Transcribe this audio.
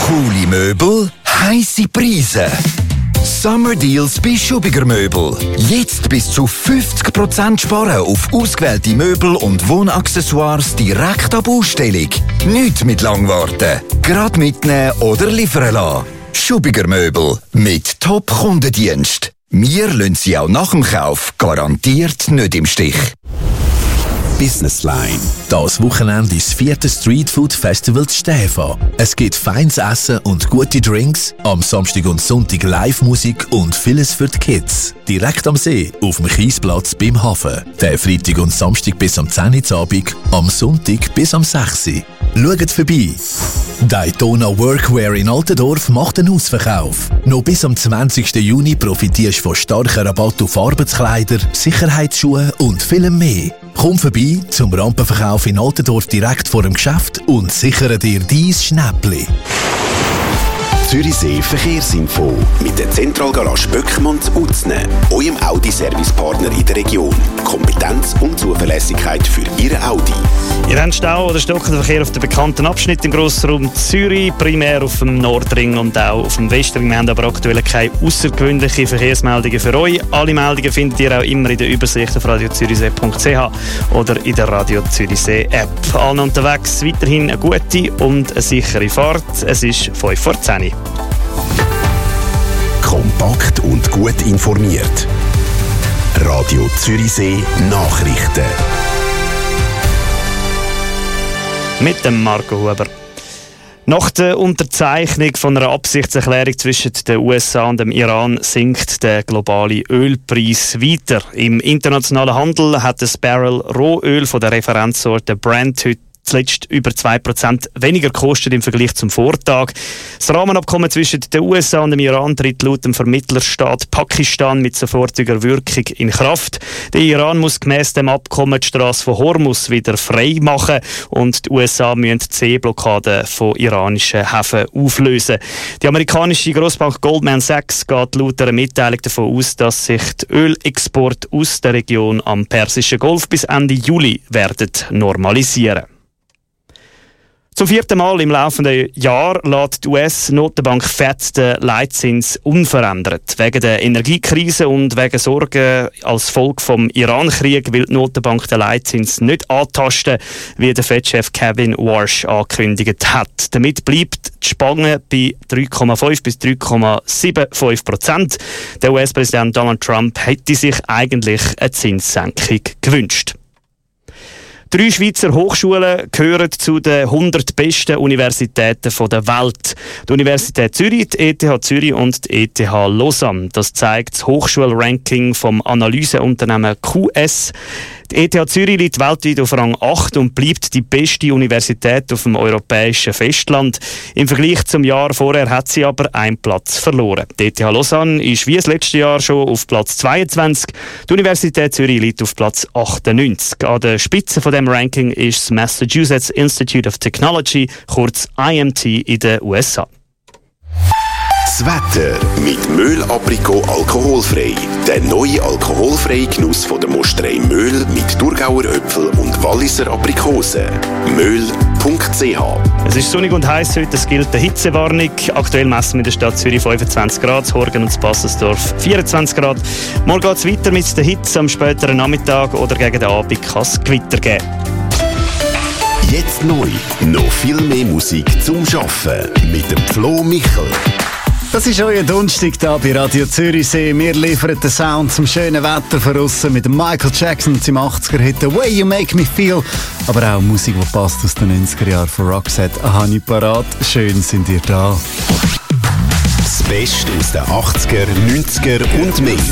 Coole Möbel, heisse Preise. Summer Deals bei Schubiger Möbel. Jetzt bis zu 50% sparen auf ausgewählte Möbel und Wohnaccessoires direkt ab Ausstellung. Nicht mit Langwarten. Gerade mitnehmen oder liefern lassen. Schubiger Möbel mit Top-Kundendienst. Wir lassen Sie auch nach dem Kauf garantiert nicht im Stich. Business Line. Das Wochenende ist das 4. Street Food Festival zu Stäfa. Es gibt feines Essen und gute Drinks, am Samstag und Sonntag Live-Musik und vieles für die Kids. Direkt am See, auf dem Kiesplatz beim Hafen. Der Freitag und Samstag bis am 10 Uhr Abend, am Sonntag bis am 6 Uhr. Schaut vorbei. Daytona Workwear in Altendorf macht einen Ausverkauf. Noch bis am 20. Juni profitierst du von starken Rabatt auf Arbeitskleider, Sicherheitsschuhe und vielem mehr. Komm vorbei zum Rampenverkauf in Altendorf direkt vor dem Geschäft und sichere dir dein Schnäppli. Zürichsee Verkehrsinfo mit der Zentralgarage Böckmanns Utzne, eurem Audi-Servicepartner in der Region. Kompetenz und Zuverlässigkeit für Ihren Audi. Ihr habt Stau oder stockenden Verkehr auf den bekannten Abschnitt im Grossraum Zürich, primär auf dem Nordring und auch auf dem Westring. Wir haben aber aktuell keine außergewöhnlichen Verkehrsmeldungen für euch. Alle Meldungen findet ihr auch immer in der Übersicht auf radiozürichsee.ch oder in der Radio Zürichsee App. Allen unterwegs weiterhin eine gute und eine sichere Fahrt. Es ist 5 vor 10 Uhr. Kompakt und gut informiert. Radio Zürichsee Nachrichten. Mit dem Marco Huber. Nach der Unterzeichnung von einer Absichtserklärung zwischen den USA und dem Iran sinkt der globale Ölpreis weiter. Im internationalen Handel hat das Barrel Rohöl von der Referenzsorte Brent heute zuletzt über 2% weniger gekostet im Vergleich zum Vortag. Das Rahmenabkommen zwischen den USA und dem Iran tritt laut dem Vermittlerstaat Pakistan mit sofortiger Wirkung in Kraft. Der Iran muss gemäss dem Abkommen die Straße von Hormuz wieder frei machen und die USA müssen die Seeblockade von iranischen Häfen auflösen. Die amerikanische Grossbank Goldman Sachs geht laut einer Mitteilung davon aus, dass sich die Ölexporte aus der Region am Persischen Golf bis Ende Juli werden normalisieren. Zum 4. Mal im laufenden Jahr lässt die US-Notenbank Fed den Leitzins unverändert. Wegen der Energiekrise und wegen Sorgen als Folge vom Iran-Krieg will die Notenbank den Leitzins nicht antasten, wie der Fed-Chef Kevin Warsh angekündigt hat. Damit bleibt die Spanne bei 3,5 bis 3,75%. Der US-Präsident Donald Trump hätte sich eigentlich eine Zinssenkung gewünscht. 3 Schweizer Hochschulen gehören zu den 100 besten Universitäten der Welt. Die Universität Zürich, die ETH Zürich und die ETH Lausanne. Das zeigt das Hochschulranking vom Analyseunternehmen QS. Die ETH Zürich liegt weltweit auf Rang 8 und bleibt die beste Universität auf dem europäischen Festland. Im Vergleich zum Jahr vorher hat sie aber einen Platz verloren. Die ETH Lausanne ist wie das letzte Jahr schon auf Platz 22. Die Universität Zürich liegt auf Platz 98. An der Spitze von dem Ranking ist das Massachusetts Institute of Technology, kurz IMT in den USA. Das Wetter mit Möhl Aprikot alkoholfrei. Der neue alkoholfreie Genuss von der Mosterei Möhl mit Thurgauer Äpfel und Walliser Aprikosen. Möhl.ch. Es ist sonnig und heiß heute, es gilt eine Hitzewarnung. Aktuell messen wir in der Stadt Zürich 25 Grad, Horgen und Bassensdorf 24 Grad. Morgen geht es weiter mit der Hitze am späteren Nachmittag oder gegen den Abend kann es Gewitter geben. Jetzt neu. Noch viel mehr Musik zum Schaffen mit dem Flo Michel. Das ist euer Donnerstag hier bei Radio Zürichsee. Wir liefern den Sound zum schönen Wetter von aussen mit Michael Jackson und seinem 80er-Hit «The Way You Make Me Feel». Aber auch Musik, die passt aus den 90er Jahren von Roxette. Habe ich parat. Schön sind ihr da. Das Beste aus den 80er, 90er und mehr.